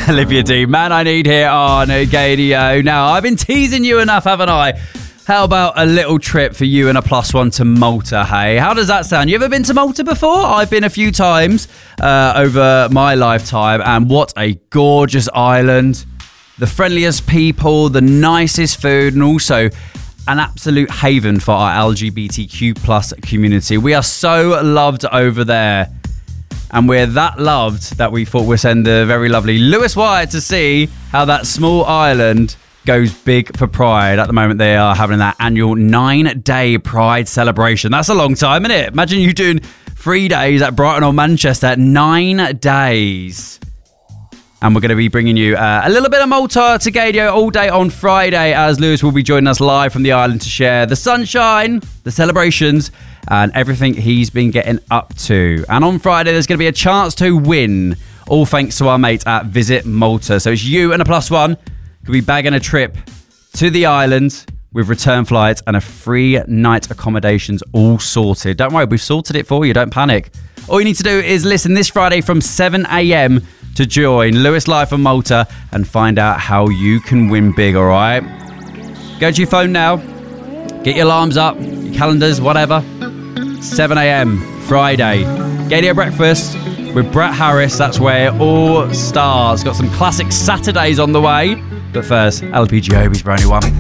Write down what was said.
Olivia D. Man I Need here on Gadio. Now, I've been teasing you enough, haven't I? How about a little trip for you and a +1 to Malta, hey? How does that sound? You ever been to Malta before? I've been a few times over my lifetime, and what a gorgeous island. The friendliest people, the nicest food, and also an absolute haven for our LGBTQ plus community. We are so loved over there. And we're that loved that we thought we'd send the very lovely Lewis Wyatt to see how that small island goes big for Pride. At the moment, they are having that annual 9-day Pride celebration. That's a long time, isn't it? Imagine you doing 3 days at Brighton or Manchester, 9 days. And we're going to be bringing you a little bit of Malta to Gadio all day on Friday, as Lewis will be joining us live from the island to share the sunshine, the celebrations, and everything he's been getting up to. And on Friday, there's going to be a chance to win, all thanks to our mate at Visit Malta. So it's you and a +1 could be bagging a trip to the island with return flights and a free night accommodations all sorted. Don't worry, we've sorted it for you. Don't panic. All you need to do is listen this Friday from 7 a.m. to join Lewis live from Malta and find out how you can win big, all right? Go to your phone now. Get your alarms up, your calendars, whatever. 7 a.m. Friday. Gadio Breakfast with Brett Harris. That's where it all starts. Got some classic Saturdays on the way. But first, LPGOB's brand new one.